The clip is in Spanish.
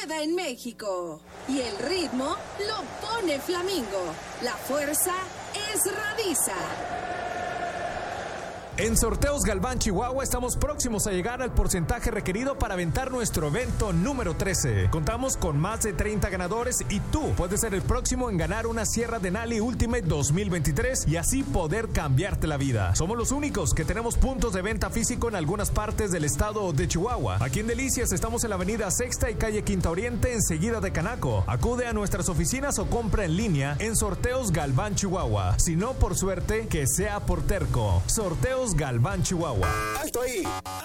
queda en México. Y el ritmo lo pone Flamingo. La fuerza es Radiza. En Sorteos Galván, Chihuahua, estamos próximos a llegar al porcentaje requerido para aventar nuestro evento número 13. Contamos con más de 30 ganadores y tú puedes ser el próximo en ganar una Sierra Denali Ultimate 2023 y así poder cambiarte la vida. Somos los únicos que tenemos puntos de venta físico en algunas partes del estado de Chihuahua. Aquí en Delicias estamos en la avenida Sexta y calle Quinta Oriente, enseguida de Canaco. Acude a nuestras oficinas o compra en línea en Sorteos Galván, Chihuahua. Si no, por suerte, que sea por terco. Sorteos Galván, Chihuahua. ¡Alto ahí!